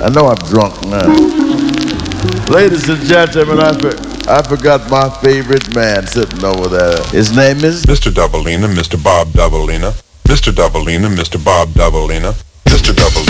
I know I'm drunk now. Ladies and gentlemen, I forgot my favorite man sitting over there. His name is Mr. Doubleina, Mr. Bob Doubleina. Mr. Doubleina, Mr. Bob Doubleina. Mr. Doubleina.